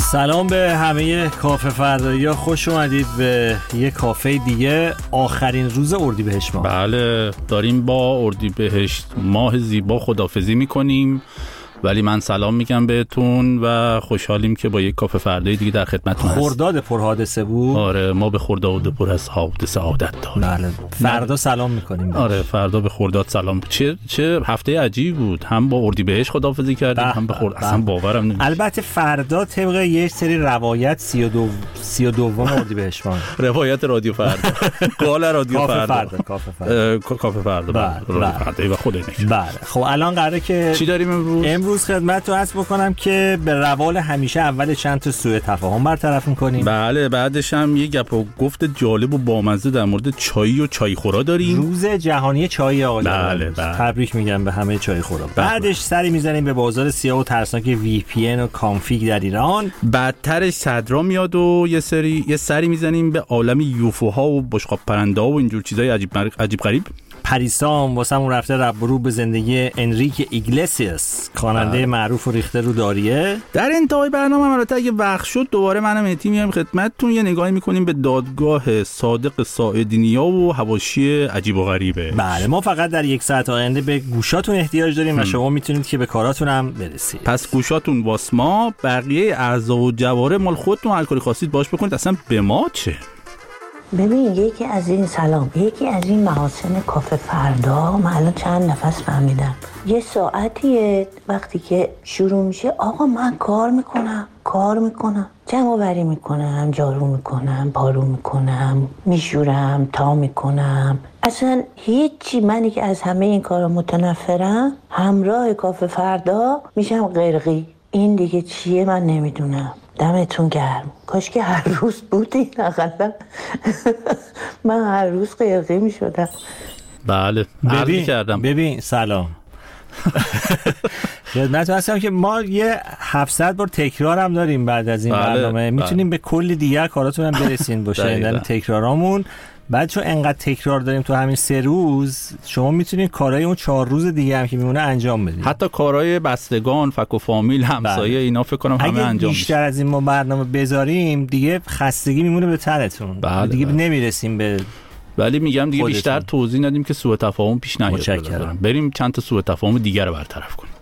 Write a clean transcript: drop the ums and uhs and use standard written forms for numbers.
سلام به همه کافه فردایی‌ها، خوش اومدید به یک کافه دیگه. آخرین روز اردیبهشت ماه. بله، داریم با اردیبهشت ماه زیبا خداحافظی میکنیم، ولی من سلام میگم بهتون و خوشحالیم که با یک کافه فردایی دیگه در خدمتتون هستیم. خرداد پرحادثه بود. آره، ما به خرداد پر از حادثه عادت داریم. بله، فردا سلام میکنیم. آره، فردا به خرداد سلام. چه هفته عجیب بود، هم با اردیبهشت خداحافظی کردیم هم به خرداد. اصلا باورم نمیشه. البته فردا طبق یک سری روایت 32 اردیبهشت ماه. روایت رادیو فردا. قال رادیو فردا. کافه فردا. بله و خود نمیشه. بله، خب الان قراره که چی داریم امروز خدمت رو عرض بکنم که به روال همیشه اول چند تا سوء تفاهم برطرف می‌کنیم. بله، بعدش هم یه گپ و گفت جالب و بامزه در مورد چای و چای خورا داریم. روز جهانی چای آقا. بله. تبریک میگم به همه چای خورا. بعدش سری میزنیم به بازار سیاه و ترسناک VPN و کانفیگ در ایران. بعدترش صدرا میاد و یه سری میزنیم به عالم یوفوها و بشقاب پرنده و اینجور چیزای عجیب غریب. پریسام واسمون رفته رب رو به زندگی انریک ایگلسیاس، خواننده معروف و ریخته رو داریه. در انتهای برنامه البته اگه وقت شد دوباره منم مهدی میام خدمتتون، یه نگاهی میکنیم به دادگاه صادق ساعدنیا و حواشی عجیب و غریبه. بله، ما فقط در یک ساعت آینده به گوشاتون احتیاج داریم و شما میتونید که به کاراتون هم برسید. پس گوشاتون واس ما، بقیه اعضا و جواره مال خودتون، هر کاری خواستید باش بکنید، اصلا به ما چه. ببین، یکی از این محاسن کافه فردا من الان چند نفس فهمیدم. یه ساعتیه وقتی که شروع میشه، آقا من کار میکنم، جمع آوری میکنم، جارو میکنم، پارو میکنم، میشورم، تا میکنم، اصلا هیچی. منی که از همه این کارا متنفرم، همراه کافه فردا میشم قرقی. این دیگه چیه من نمیدونم. دمتون گرم. کاش که هر روز بودین اقلا. من هر روز قرقی می شدم. بله، ببین سلام. خدمت هستم که ما یه 700 بار تکرار هم داریم بعد از این برنامه. میتونیم به کلی دیگر کاراتون هم برسین با شنیدن تکرارامون. بعد چون انقدر تکرار داریم تو همین 3 روز، شما میتونید کارهای اون 4 روز دیگه هم که میمونه انجام بدید. حتی کارهای بستگان، فک و فامیل، همسایه، اینا فکر کنم همه انجام میشه. بیشتر از این ما برنامه بذاریم دیگه خستگی میمونه به تنتون. دیگه نمیرسیم به. ولی میگم دیگه بیشتر توضیح ندیم که سوء تفاهم پیش نیاد. متشکرم. بریم چند تا سوء تفاهم دیگه رو برطرف کنیم.